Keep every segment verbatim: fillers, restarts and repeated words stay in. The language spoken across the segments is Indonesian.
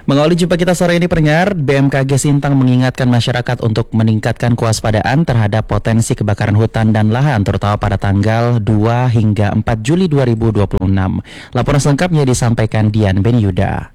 Mengawali jumpa kita sore ini pendengar, B M K G Sintang mengingatkan masyarakat untuk meningkatkan kewaspadaan terhadap potensi kebakaran hutan dan lahan terutama pada tanggal dua hingga empat Juli dua ribu dua puluh enam. Laporan selengkapnya disampaikan Dian Benyuda.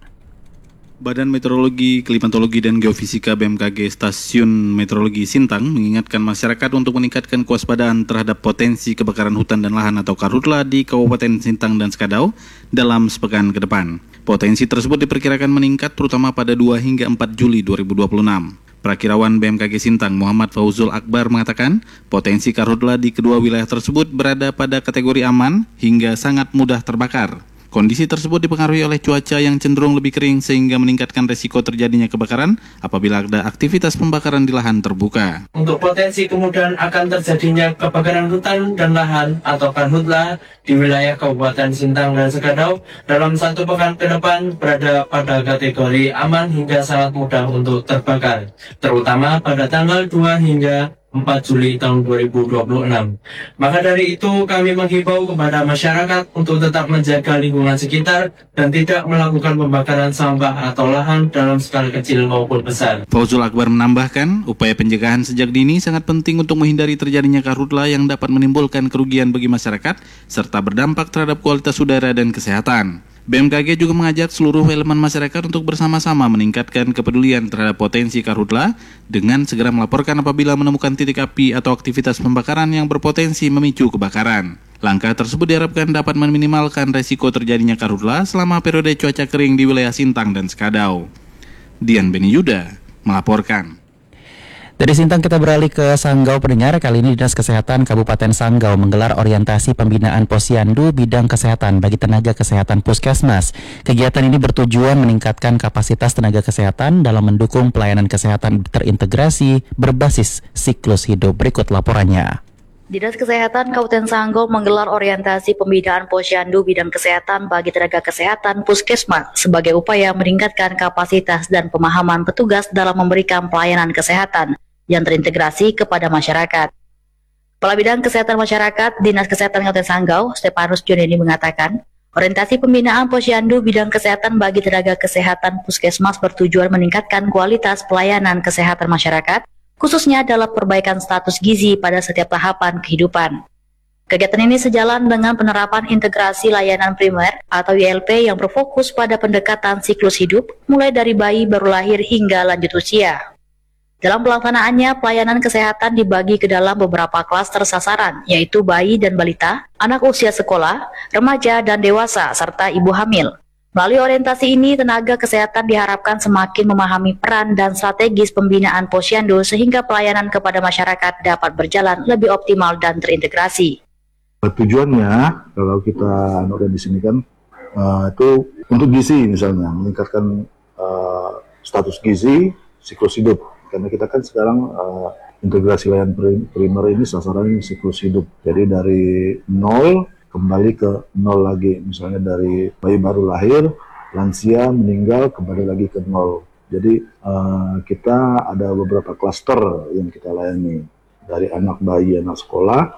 Badan Meteorologi, Klimatologi, dan Geofisika B M K G Stasiun Meteorologi Sintang mengingatkan masyarakat untuk meningkatkan kewaspadaan terhadap potensi kebakaran hutan dan lahan atau karhutla di Kabupaten Sintang dan Skadau dalam sepekan ke depan. Potensi tersebut diperkirakan meningkat terutama pada dua hingga empat Juli dua ribu dua puluh enam. Prakirawan B M K G Sintang Muhammad Fauzul Akbar mengatakan potensi karhutla di kedua wilayah tersebut berada pada kategori aman hingga sangat mudah terbakar. Kondisi tersebut dipengaruhi oleh cuaca yang cenderung lebih kering sehingga meningkatkan resiko terjadinya kebakaran apabila ada aktivitas pembakaran di lahan terbuka. Untuk potensi kemudahan akan terjadinya kebakaran hutan dan lahan atau karhutla di wilayah Kabupaten Sintang dan Skadau dalam satu pekan ke depan berada pada kategori aman hingga sangat mudah untuk terbakar, terutama pada tanggal dua hingga empat Juli tahun dua ribu dua puluh enam. Maka dari itu kami menghimbau kepada masyarakat untuk tetap menjaga lingkungan sekitar dan tidak melakukan pembakaran sampah atau lahan dalam skala kecil maupun besar. Fauzul Akbar menambahkan, upaya pencegahan sejak dini sangat penting untuk menghindari terjadinya karhutla yang dapat menimbulkan kerugian bagi masyarakat serta berdampak terhadap kualitas udara dan kesehatan. B M K G juga mengajak seluruh elemen masyarakat untuk bersama-sama meningkatkan kepedulian terhadap potensi karhutla dengan segera melaporkan apabila menemukan titik api atau aktivitas pembakaran yang berpotensi memicu kebakaran. Langkah tersebut diharapkan dapat meminimalkan resiko terjadinya karhutla selama periode cuaca kering di wilayah Sintang dan Skadau. Dian Benyuda melaporkan. Dari Sintang kita beralih ke Sanggau pendengar. Kali ini Dinas Kesehatan Kabupaten Sanggau menggelar orientasi pembinaan posyandu bidang kesehatan bagi tenaga kesehatan puskesmas. Kegiatan ini bertujuan meningkatkan kapasitas tenaga kesehatan dalam mendukung pelayanan kesehatan terintegrasi berbasis siklus hidup. Berikut laporannya. Dinas Kesehatan Kabupaten Sanggau menggelar orientasi pembinaan posyandu bidang kesehatan bagi tenaga kesehatan puskesmas sebagai upaya meningkatkan kapasitas dan pemahaman petugas dalam memberikan pelayanan kesehatan yang terintegrasi kepada masyarakat. Kepala Bidang Kesehatan Masyarakat Dinas Kesehatan Kabupaten Sanggau, Stefanus Junedi mengatakan, orientasi pembinaan posyandu bidang kesehatan bagi tenaga kesehatan puskesmas bertujuan meningkatkan kualitas pelayanan kesehatan masyarakat, khususnya dalam perbaikan status gizi pada setiap tahapan kehidupan. Kegiatan ini sejalan dengan penerapan integrasi layanan primer atau I L P yang berfokus pada pendekatan siklus hidup, mulai dari bayi baru lahir hingga lanjut usia. Dalam pelaksanaannya, pelayanan kesehatan dibagi ke dalam beberapa klaster sasaran, yaitu bayi dan balita, anak usia sekolah, remaja dan dewasa, serta ibu hamil. Melalui orientasi ini, tenaga kesehatan diharapkan semakin memahami peran dan strategis pembinaan posyandu sehingga pelayanan kepada masyarakat dapat berjalan lebih optimal dan terintegrasi. Tujuannya, kalau kita anu di sini kan, uh, itu untuk gizi misalnya, meningkatkan uh, status gizi, siklus hidup. Karena kita kan sekarang uh, integrasi layanan primer ini sasarannya siklus hidup. Jadi dari nol kembali ke nol lagi, misalnya dari bayi baru lahir, lansia meninggal kembali lagi ke nol. Jadi uh, kita ada beberapa klaster yang kita layani, dari anak bayi, anak sekolah,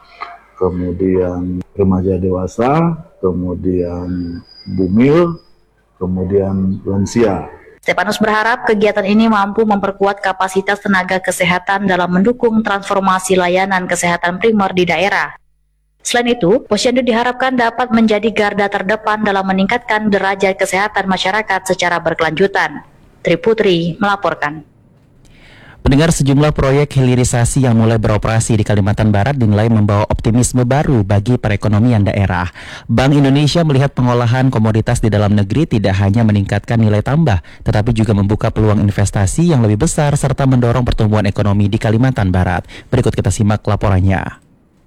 kemudian remaja dewasa, kemudian bumil, kemudian lansia. Stefanus berharap kegiatan ini mampu memperkuat kapasitas tenaga kesehatan dalam mendukung transformasi layanan kesehatan primer di daerah. Selain itu, posyandu diharapkan dapat menjadi garda terdepan dalam meningkatkan derajat kesehatan masyarakat secara berkelanjutan. Tri Putri melaporkan. Pendengar, sejumlah proyek hilirisasi yang mulai beroperasi di Kalimantan Barat dinilai membawa optimisme baru bagi perekonomian daerah. Bank Indonesia melihat pengolahan komoditas di dalam negeri tidak hanya meningkatkan nilai tambah, tetapi juga membuka peluang investasi yang lebih besar serta mendorong pertumbuhan ekonomi di Kalimantan Barat. Berikut kita simak laporannya.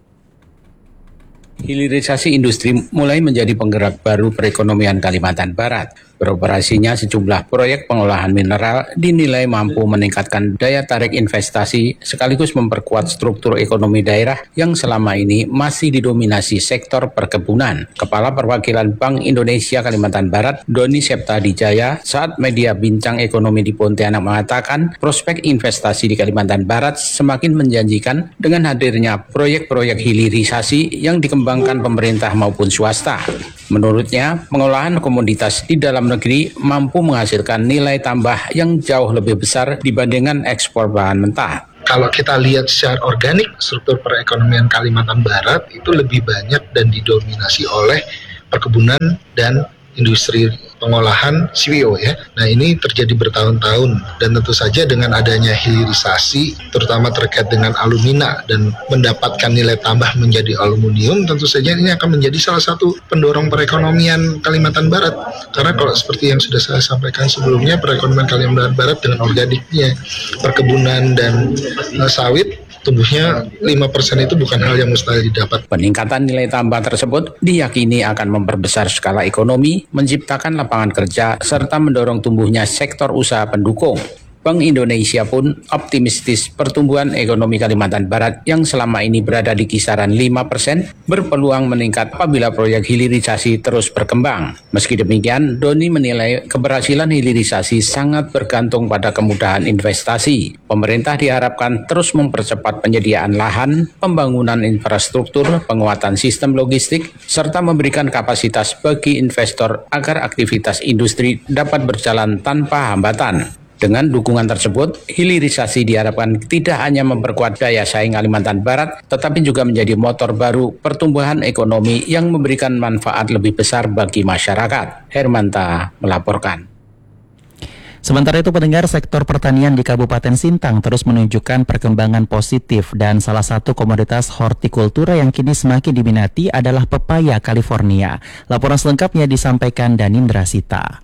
Hilirisasi industri mulai menjadi penggerak baru perekonomian Kalimantan Barat. Beroperasinya sejumlah proyek pengolahan mineral dinilai mampu meningkatkan daya tarik investasi sekaligus memperkuat struktur ekonomi daerah yang selama ini masih didominasi sektor perkebunan. Kepala Perwakilan Bank Indonesia Kalimantan Barat, Doni Septa Dijaya, saat media bincang ekonomi di Pontianak mengatakan prospek investasi di Kalimantan Barat semakin menjanjikan dengan hadirnya proyek-proyek hilirisasi yang dikembangkan pemerintah maupun swasta. Menurutnya, pengolahan komoditas di dalam dalam negeri mampu menghasilkan nilai tambah yang jauh lebih besar dibandingkan ekspor bahan mentah. Kalau kita lihat secara organik, struktur perekonomian Kalimantan Barat itu lebih banyak dan didominasi oleh perkebunan dan industri pengolahan C P O ya. Nah ini terjadi bertahun-tahun dan tentu saja dengan adanya hilirisasi terutama terkait dengan alumina dan mendapatkan nilai tambah menjadi aluminium, tentu saja ini akan menjadi salah satu pendorong perekonomian Kalimantan Barat. Karena kalau seperti yang sudah saya sampaikan sebelumnya, perekonomian Kalimantan Barat dengan organiknya perkebunan dan uh, sawit tumbuhnya lima persen itu bukan hal yang mustahil didapat. Peningkatan nilai tambah tersebut diyakini akan memperbesar skala ekonomi, menciptakan lapangan kerja, serta mendorong tumbuhnya sektor usaha pendukung. Bank Indonesia pun optimistis pertumbuhan ekonomi Kalimantan Barat yang selama ini berada di kisaran lima persen berpeluang meningkat apabila proyek hilirisasi terus berkembang. Meski demikian, Doni menilai keberhasilan hilirisasi sangat bergantung pada kemudahan investasi. Pemerintah diharapkan terus mempercepat penyediaan lahan, pembangunan infrastruktur, penguatan sistem logistik, serta memberikan kapasitas bagi investor agar aktivitas industri dapat berjalan tanpa hambatan. Dengan dukungan tersebut, hilirisasi diharapkan tidak hanya memperkuat daya saing Kalimantan Barat, tetapi juga menjadi motor baru pertumbuhan ekonomi yang memberikan manfaat lebih besar bagi masyarakat. Hermanta melaporkan. Sementara itu, pendengar, sektor pertanian di Kabupaten Sintang terus menunjukkan perkembangan positif dan salah satu komoditas hortikultura yang kini semakin diminati adalah pepaya California. Laporan selengkapnya disampaikan Danindra Sita.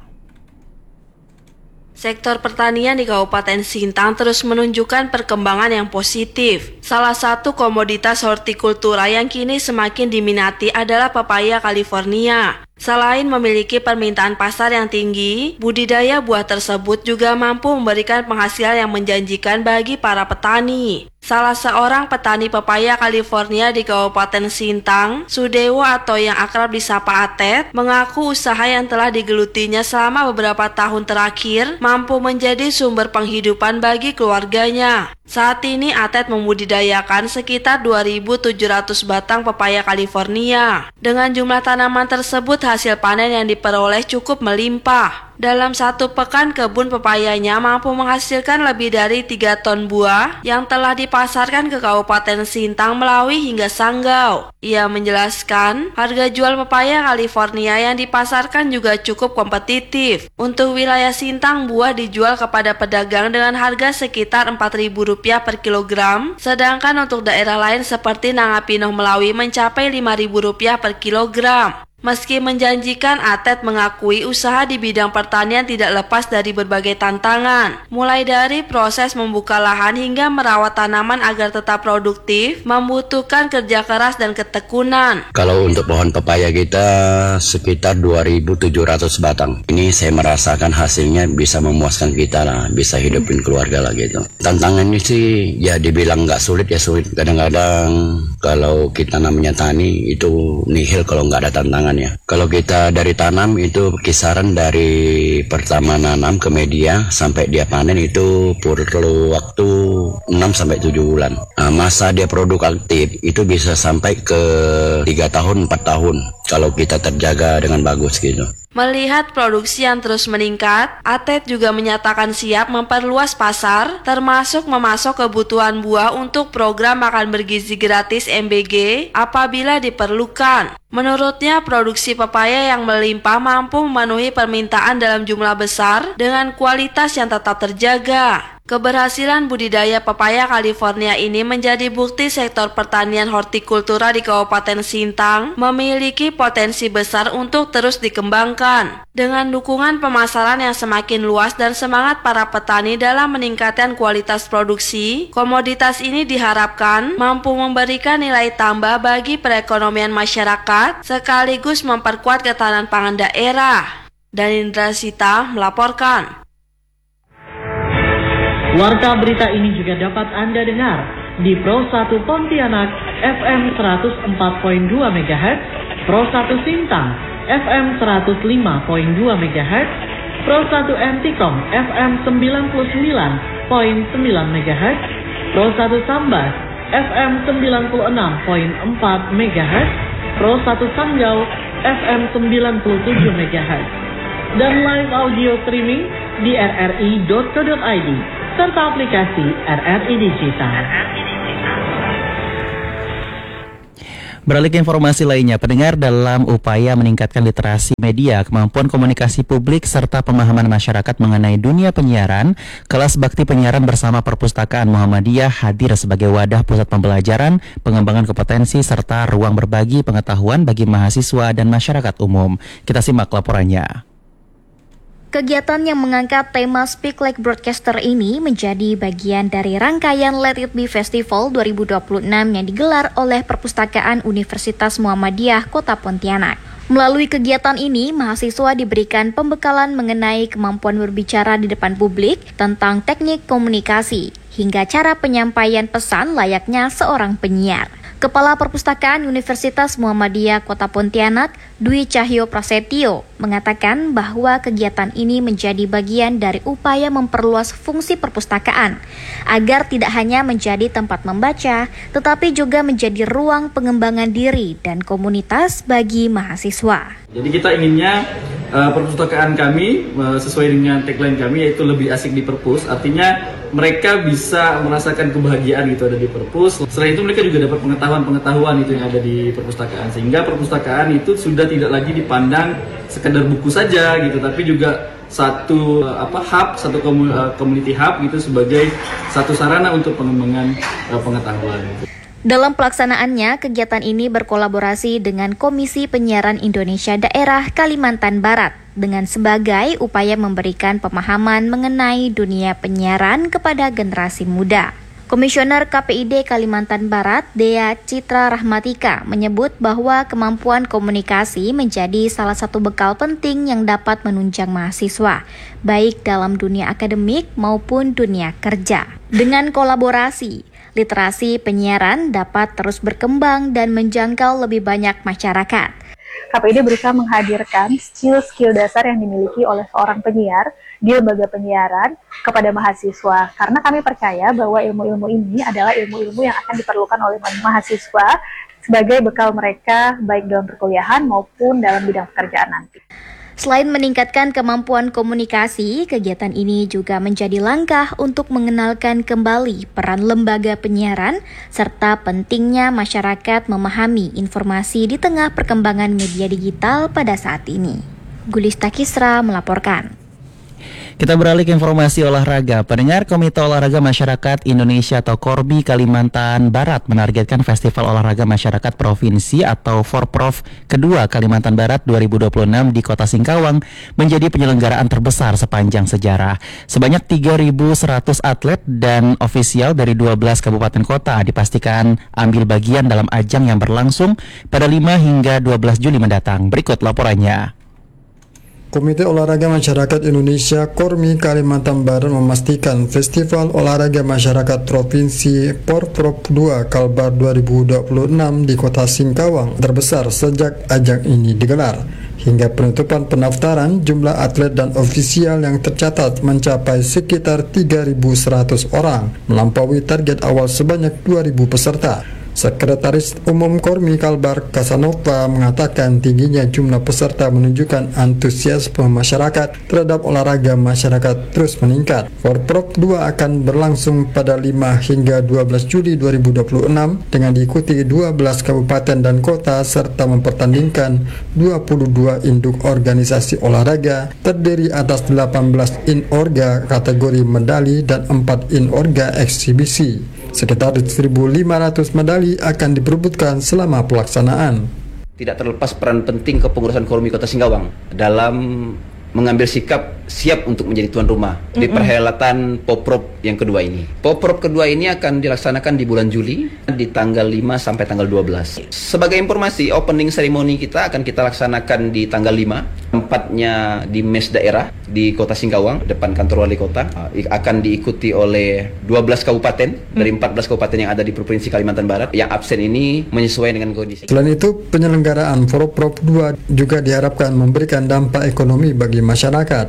Sektor pertanian di Kabupaten Sintang terus menunjukkan perkembangan yang positif. Salah satu komoditas hortikultura yang kini semakin diminati adalah pepaya California. Selain memiliki permintaan pasar yang tinggi, budidaya buah tersebut juga mampu memberikan penghasilan yang menjanjikan bagi para petani. Salah seorang petani pepaya California di Kabupaten Sintang, Sudewo atau yang akrab disapa Atet, mengaku usaha yang telah digelutinya selama beberapa tahun terakhir mampu menjadi sumber penghidupan bagi keluarganya. Saat ini Atet membudidayakan sekitar dua ribu tujuh ratus batang pepaya California. Dengan jumlah tanaman tersebut, hasil panen yang diperoleh cukup melimpah. Dalam satu pekan, kebun pepayanya mampu menghasilkan lebih dari tiga ton buah yang telah dipasarkan ke Kabupaten Sintang melalui hingga Sanggau. Ia menjelaskan, harga jual pepaya California yang dipasarkan juga cukup kompetitif. Untuk wilayah Sintang, buah dijual kepada pedagang dengan harga sekitar empat ribu rupiah per kilogram, sedangkan untuk daerah lain seperti Nangapinoh Melawi mencapai lima ribu rupiah per kilogram. Meski menjanjikan, Atet mengakui usaha di bidang pertanian tidak lepas dari berbagai tantangan. Mulai dari proses membuka lahan hingga merawat tanaman agar tetap produktif, membutuhkan kerja keras dan ketekunan. Kalau untuk pohon pepaya kita sekitar dua ribu tujuh ratus batang. Ini saya merasakan hasilnya bisa memuaskan kita lah, bisa hidupin keluarga lah gitu. Tantangannya sih ya dibilang nggak sulit ya sulit. Kadang-kadang kalau kita namanya tani itu nihil kalau nggak ada tantangan. Kalau kita dari tanam itu kisaran dari pertama nanam ke media sampai dia panen itu perlu waktu enam sampai tujuh bulan. Nah, masa dia produktif itu bisa sampai ke tiga tahun empat tahun kalau kita terjaga dengan bagus gitu. Melihat produksi yang terus meningkat, Atet juga menyatakan siap memperluas pasar, termasuk memasok kebutuhan buah untuk program makan bergizi gratis M B G apabila diperlukan. Menurutnya, produksi pepaya yang melimpah mampu memenuhi permintaan dalam jumlah besar dengan kualitas yang tetap terjaga. Keberhasilan budidaya pepaya California ini menjadi bukti sektor pertanian hortikultura di Kabupaten Sintang memiliki potensi besar untuk terus dikembangkan. Dengan dukungan pemasaran yang semakin luas dan semangat para petani dalam meningkatkan kualitas produksi, komoditas ini diharapkan mampu memberikan nilai tambah bagi perekonomian masyarakat sekaligus memperkuat ketahanan pangan daerah. Danindra Sita melaporkan. Warta berita ini juga dapat Anda dengar di Pro satu Pontianak F M seratus empat koma dua megahertz, Pro satu Sintang F M seratus lima koma dua megahertz, Pro satu Antikom F M sembilan puluh sembilan koma sembilan megahertz, Pro satu Sambas F M sembilan puluh enam koma empat megahertz, Pro satu Sanggau F M sembilan puluh tujuh megahertz. dan live audio streaming di r r i dot co dot i d serta aplikasi R R I Digital. Beralih ke informasi lainnya, pendengar, dalam upaya meningkatkan literasi media, kemampuan komunikasi publik, serta pemahaman masyarakat mengenai dunia penyiaran, kelas bakti penyiaran bersama Perpustakaan Muhammadiyah hadir sebagai wadah pusat pembelajaran, pengembangan kompetensi, serta ruang berbagi pengetahuan bagi mahasiswa dan masyarakat umum. Kita simak laporannya. Kegiatan yang mengangkat tema Speak Like Broadcaster ini menjadi bagian dari rangkaian Let It Be Festival dua ribu dua puluh enam yang digelar oleh Perpustakaan Universitas Muhammadiyah Kota Pontianak. Melalui kegiatan ini, mahasiswa diberikan pembekalan mengenai kemampuan berbicara di depan publik, tentang teknik komunikasi, hingga cara penyampaian pesan layaknya seorang penyiar. Kepala Perpustakaan Universitas Muhammadiyah Kota Pontianak, Dwi Cahyo Prasetyo, mengatakan bahwa kegiatan ini menjadi bagian dari upaya memperluas fungsi perpustakaan, agar tidak hanya menjadi tempat membaca, tetapi juga menjadi ruang pengembangan diri dan komunitas bagi mahasiswa. Jadi kita inginnya uh, perpustakaan kami uh, sesuai dengan tagline kami, yaitu lebih asik di perpus. Artinya mereka bisa merasakan kebahagiaan gitu ada di perpus. Selain itu mereka juga dapat pengetahuan-pengetahuan itu yang ada di perpustakaan, sehingga perpustakaan itu sudah tidak lagi dipandang sekadar buku saja gitu, tapi juga satu uh, apa hub, satu komu, uh, community hub gitu sebagai satu sarana untuk pengembangan uh, pengetahuan. Gitu. Dalam pelaksanaannya, kegiatan ini berkolaborasi dengan Komisi Penyiaran Indonesia Daerah Kalimantan Barat dengan sebagai upaya memberikan pemahaman mengenai dunia penyiaran kepada generasi muda. Komisioner K P I D Kalimantan Barat, Dea Citra Rahmatika, menyebut bahwa kemampuan komunikasi menjadi salah satu bekal penting yang dapat menunjang mahasiswa, baik dalam dunia akademik maupun dunia kerja. Dengan kolaborasi, literasi penyiaran dapat terus berkembang dan menjangkau lebih banyak masyarakat. K P I D berusaha menghadirkan skill-skill dasar yang dimiliki oleh seorang penyiar di lembaga penyiaran kepada mahasiswa, karena kami percaya bahwa ilmu-ilmu ini adalah ilmu-ilmu yang akan diperlukan oleh mahasiswa sebagai bekal mereka baik dalam perkuliahan maupun dalam bidang pekerjaan nanti. Selain meningkatkan kemampuan komunikasi, kegiatan ini juga menjadi langkah untuk mengenalkan kembali peran lembaga penyiaran serta pentingnya masyarakat memahami informasi di tengah perkembangan media digital pada saat ini. Gulista Kisra melaporkan. Kita beralih ke informasi olahraga. Pendengar, Komite Olahraga Masyarakat Indonesia atau Korbi Kalimantan Barat menargetkan Festival Olahraga Masyarakat Provinsi atau Forprov kedua Kalimantan Barat dua ribu dua puluh enam di Kota Singkawang menjadi penyelenggaraan terbesar sepanjang sejarah. Sebanyak tiga ribu seratus atlet dan ofisial dari dua belas kabupaten kota dipastikan ambil bagian dalam ajang yang berlangsung pada lima hingga dua belas Juli mendatang. Berikut laporannya. Komite Olahraga Masyarakat Indonesia Kormi Kalimantan Barat memastikan Festival Olahraga Masyarakat Provinsi Forprov dua Kalbar dua ribu dua puluh enam di Kota Singkawang terbesar sejak ajang ini digelar. Hingga penutupan pendaftaran, jumlah atlet dan ofisial yang tercatat mencapai sekitar tiga ribu seratus orang, melampaui target awal sebanyak dua ribu peserta. Sekretaris Umum Kormi Kalbar Kasanova mengatakan tingginya jumlah peserta menunjukkan antusiasme masyarakat terhadap olahraga masyarakat terus meningkat. Forprov dua akan berlangsung pada lima hingga dua belas Juli dua ribu dua puluh enam dengan diikuti dua belas kabupaten dan kota serta mempertandingkan dua puluh dua induk organisasi olahraga terdiri atas delapan belas in-orga kategori medali dan empat in-orga eksibisi. Sekitar seribu lima ratus medali akan diperebutkan selama pelaksanaan. Tidak terlepas peran penting kepengurusan Kormi Kota Singkawang dalam mengambil sikap siap untuk menjadi tuan rumah mm-hmm. di perhelatan Poprov yang kedua ini. Poprov kedua ini akan dilaksanakan di bulan Juli di tanggal lima sampai tanggal dua belas. Sebagai informasi, opening ceremony kita akan kita laksanakan di tanggal lima, tempatnya di Mes Daerah di Kota Singkawang, depan kantor wali kota. Akan diikuti oleh dua belas kabupaten mm. dari empat belas kabupaten yang ada di Provinsi Kalimantan Barat. Yang absen ini menyesuaikan dengan kondisi. Selain itu, penyelenggaraan Forprov dua juga diharapkan memberikan dampak ekonomi bagi masyarakat.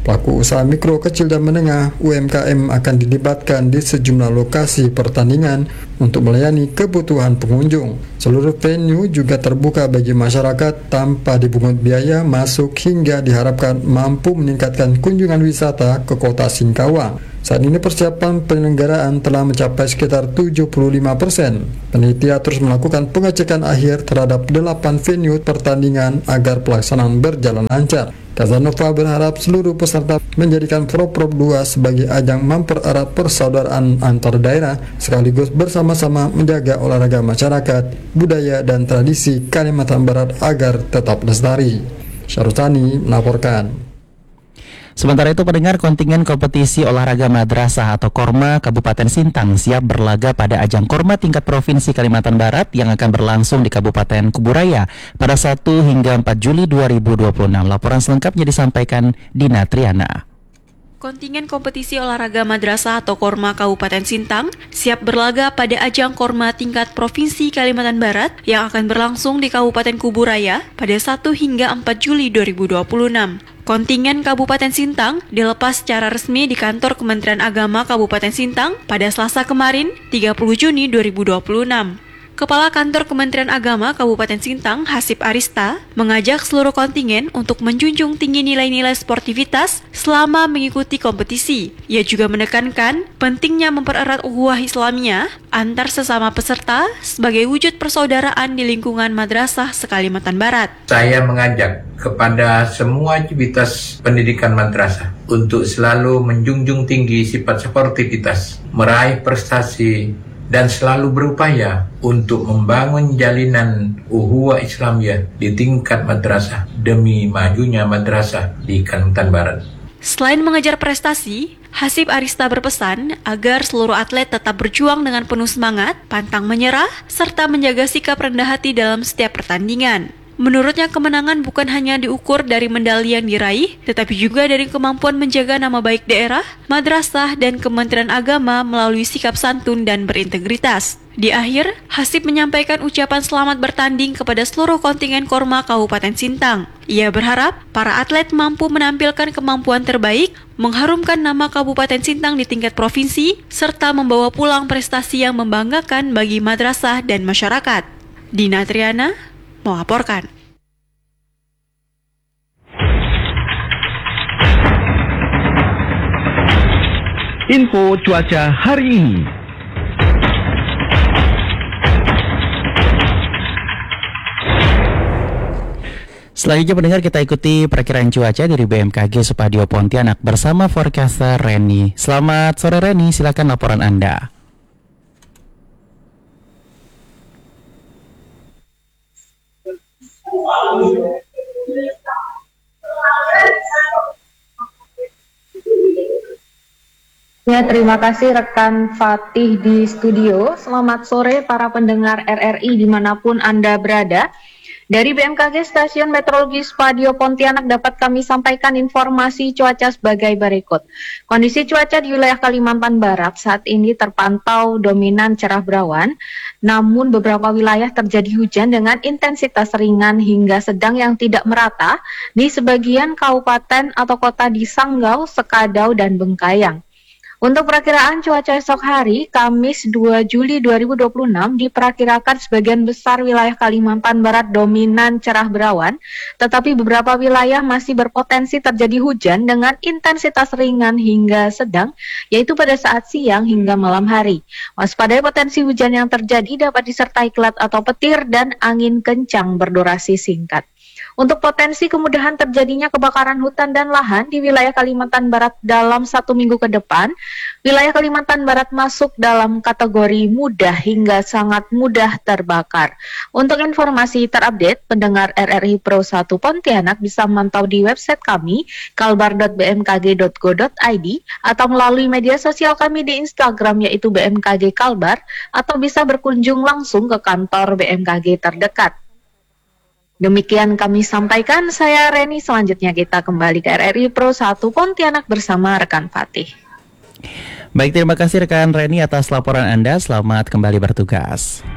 Pelaku usaha mikro, kecil, dan menengah U M K M akan dilibatkan di sejumlah lokasi pertandingan untuk melayani kebutuhan pengunjung. Seluruh venue juga terbuka bagi masyarakat tanpa dipungut biaya masuk hingga diharapkan mampu meningkatkan kunjungan wisata ke kota Singkawang. Saat ini persiapan penyelenggaraan telah mencapai sekitar tujuh puluh lima persen. Panitia terus melakukan pengecekan akhir terhadap delapan venue pertandingan agar pelaksanaan berjalan lancar. Kazanova berharap seluruh peserta menjadikan Proprop dua sebagai ajang mempererat persaudaraan antar daerah sekaligus bersama-sama menjaga olahraga masyarakat, budaya, dan tradisi Kalimantan Barat agar tetap lestari. Syarutani melaporkan. Sementara itu, pendengar, kontingen kompetisi olahraga madrasah atau Korma Kabupaten Sintang siap berlaga pada ajang Korma tingkat Provinsi Kalimantan Barat yang akan berlangsung di Kabupaten Kuburaya pada satu hingga empat Juli dua ribu dua puluh enam. Laporan selengkapnya disampaikan Dina Triana. Kontingen kompetisi olahraga madrasah atau Korma Kabupaten Sintang siap berlaga pada ajang Korma tingkat Provinsi Kalimantan Barat yang akan berlangsung di Kabupaten Kuburaya pada satu hingga empat Juli dua ribu dua puluh enam. Kontingen Kabupaten Sintang dilepas secara resmi di kantor Kementerian Agama Kabupaten Sintang pada Selasa kemarin, tiga puluh Juni dua ribu dua puluh enam. Kepala Kantor Kementerian Agama Kabupaten Sintang, Hasib Arista, mengajak seluruh kontingen untuk menjunjung tinggi nilai-nilai sportivitas selama mengikuti kompetisi. Ia juga menekankan pentingnya mempererat ukhuwah Islamiyah antar sesama peserta sebagai wujud persaudaraan di lingkungan madrasah se-Kalimantan Barat. Saya mengajak kepada semua aktivitas pendidikan madrasah untuk selalu menjunjung tinggi sifat sportivitas, meraih prestasi, dan selalu berupaya untuk membangun jalinan ukhuwah Islamiyah di tingkat madrasah demi majunya madrasah di Kalimantan Barat. Selain mengejar prestasi, Hasib Arista berpesan agar seluruh atlet tetap berjuang dengan penuh semangat, pantang menyerah, serta menjaga sikap rendah hati dalam setiap pertandingan. Menurutnya, kemenangan bukan hanya diukur dari medali yang diraih, tetapi juga dari kemampuan menjaga nama baik daerah, madrasah, dan Kementerian Agama melalui sikap santun dan berintegritas. Di akhir, Hasib menyampaikan ucapan selamat bertanding kepada seluruh kontingen Korma Kabupaten Sintang. Ia berharap para atlet mampu menampilkan kemampuan terbaik, mengharumkan nama Kabupaten Sintang di tingkat provinsi, serta membawa pulang prestasi yang membanggakan bagi madrasah dan masyarakat. Dina Triana melaporkan. Info cuaca hari ini. Selanjutnya, pendengar, kita ikuti perkiraan cuaca dari B M K G Supadio Pontianak bersama forecaster Reni. Selamat sore Reni, silakan laporan Anda. Ya, terima kasih rekan Fatih di studio. Selamat sore para pendengar R R I dimanapun Anda berada. Dari B M K G Stasiun Meteorologi Spadio Pontianak dapat kami sampaikan informasi cuaca sebagai berikut. Kondisi cuaca di wilayah Kalimantan Barat saat ini terpantau dominan cerah berawan, namun beberapa wilayah terjadi hujan dengan intensitas ringan hingga sedang yang tidak merata di sebagian kabupaten atau kota di Sanggau, Sekadau, dan Bengkayang. Untuk perakiraan cuaca esok hari, Kamis dua Juli dua ribu dua puluh enam, diperkirakan sebagian besar wilayah Kalimantan Barat dominan cerah berawan, tetapi beberapa wilayah masih berpotensi terjadi hujan dengan intensitas ringan hingga sedang, yaitu pada saat siang hingga malam hari. Waspadai potensi hujan yang terjadi dapat disertai kilat atau petir dan angin kencang berdurasi singkat. Untuk potensi kemudahan terjadinya kebakaran hutan dan lahan di wilayah Kalimantan Barat dalam satu minggu ke depan, wilayah Kalimantan Barat masuk dalam kategori mudah hingga sangat mudah terbakar. Untuk informasi terupdate, pendengar R R I Pro satu Pontianak bisa memantau di website kami kalbar dot b m k g dot go dot i d atau melalui media sosial kami di Instagram yaitu B M K G Kalbar, atau bisa berkunjung langsung ke kantor B M K G terdekat. Demikian kami sampaikan, saya Reni. Selanjutnya kita kembali ke R R I Pro satu Pontianak bersama rekan Fatih. Baik, terima kasih rekan Reni atas laporan Anda. Selamat kembali bertugas.